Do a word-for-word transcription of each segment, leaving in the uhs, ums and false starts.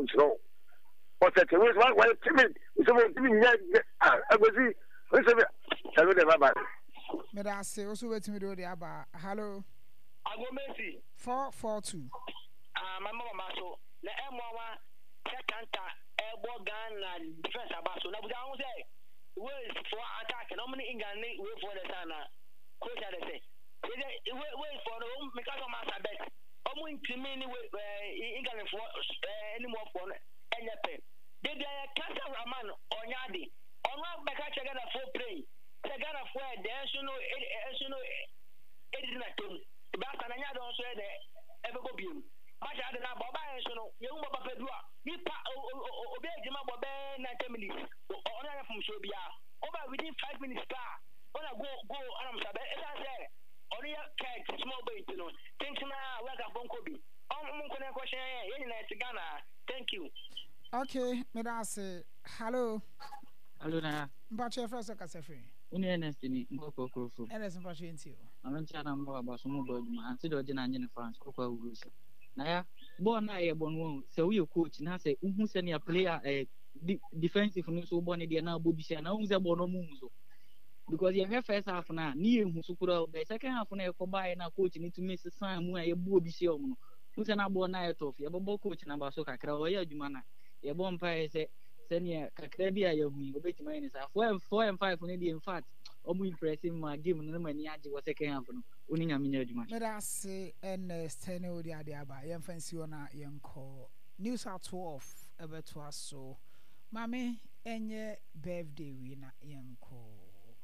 control. What's that? What's what? What timid? It's about timid. I was see. What's that? Tell me the baba. Me da say also wait me do the aba. Hello. I go Messi. Four four two. Ah, my mama so. Na M one second ta ebo Ghana defense abaso. Na buda won say wait for attack. No money England wait for the sana. Coach had say. Wait wait for the home because of my bet. Omo ntimi ni England for any more for any pen. They they cancel Raman Onyadi. Onwa beka chega for play. Chega for there so no so no edit na tom. Ba sana nya don so there e be go biom. Maja de na baba en so no ye hu baba pedua. Ni pa obi ejima bobe ninety minutes. Ona from so bia. Over within five minutes pa. Ona go go anam sabe. E say only a cat small bait, you know. Thanks now, like a bonkobi. Oh, Munkona question, yeah, Ghana. Thank you. Okay, me da say hello. Hello, na. Mbache first o kase free. Uni Ernest ni ngoko krofo. Ernest mbache ntio. Amancha na mba ba so mo do djuma. Anti do je na nye ne France ko kwa wurusi. Na ya, ball na ye bon won. Se we coach na say unhu se ne player eh defensive no so ball ne de na bobi se na unhu se ball no mu so. Because you have first half na ni ehun sukura the second half na e ko buy na coach ni to miss san mu e bu obi se omo no se na ball na e tof ye bo coach na ba so kakra o ye adwuma na ye bo mpa e se se ne kakra bi a ye hu obetima ni sa four and five ni in fact omo impressive ma game no mani age wo second half no oni nya menya adwuma me da se ns ten o di ade aba ye fancy ona ye nko news at twelve ebeto aso mame enye birthday we na ye nko.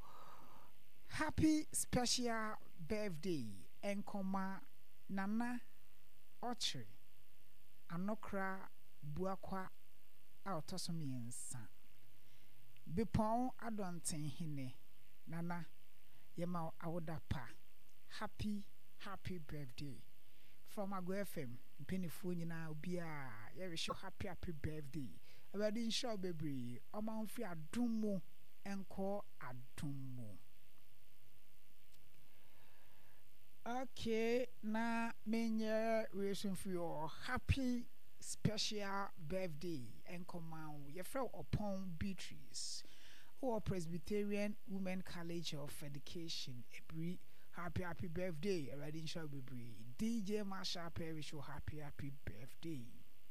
Happy special birthday, Enkoma Nana Ochre Anokra Buakwa Autosomiensa Bipon Adontin Hine Nana Yema Awodapa. Happy, happy birthday from Ago F M. Pennyphone Bia, you wish you happy, happy birthday. I didn't show baby, Omanfi Adumo Enko Adumo. Okay, na menye reason for your happy special birthday and command your friend upon Beatrice or Presbyterian Women College of Education. Every happy happy birthday. Already shall be D J Marsha Perry show happy happy birthday.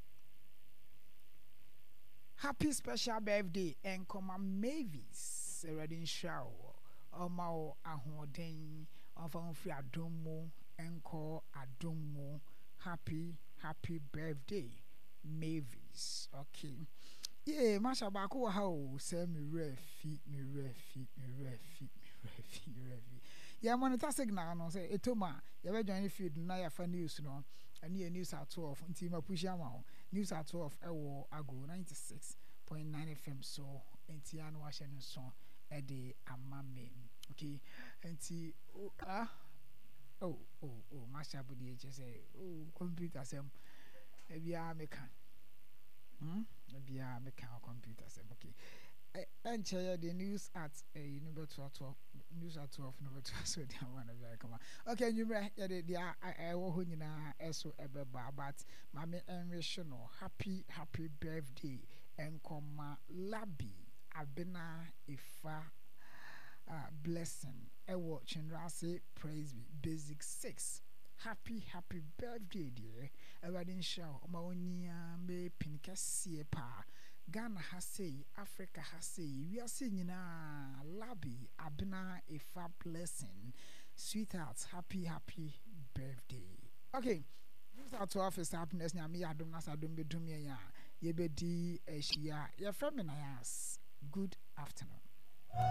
Happy special birthday and command Mavis. Already show Omao Ahoden. Often free Adomo Enko Adomo. Happy, happy birthday, Mavis. Okay. Yeah, Masha Bako how say me refi, me refi, me refi, me refi, me refi. Yeah, monitor signal no say etoma. You ever join the field na ya fan news no. And your news at twelve. Until my push yama. News at twelve. Ewo Ago ninety six point nine F M. So until I watch any song. Ede amame. Okay, and see, oh, ah, oh, oh, oh, Masha Budi just say, oh, computer sem, maybe I make hmm, maybe I make a computer sem, okay. And share the news at a number twelve, news at twelve, number twelve, so they want to come on. Okay, you may, yeah, they are, I will hold you now, so ever, but Mammy and Rational, happy, happy birthday, and comma, Labi, Abena, Ifa. Uh, blessing. I watching Rasi praise me. Basic six. Happy, happy birthday, dear. I didn't show. Maonia me pinica see pa. Ghana has say, Africa has say, we are singing a Labi, Abna, a fab blessing. Sweethearts, happy, happy birthday. Okay. This is to office happiness. Nyami adum nasa adum bedum ya. Yebedi eshia. Your feminine. Good afternoon.